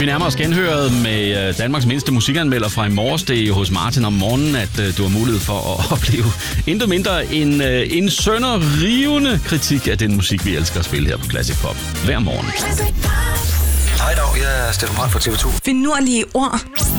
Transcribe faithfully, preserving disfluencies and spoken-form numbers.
vi nærmer os genhøret med Danmarks mindste musikanmelder fra i morges. Det er hos Martin om morgenen, at du har mulighed for at opleve intet mindre end en sønderrivende kritik af den musik, vi elsker at spille her på Classic Pop hver morgen. Hej dog, jeg er Steffen Brandt fra T V to. Finurlige ord.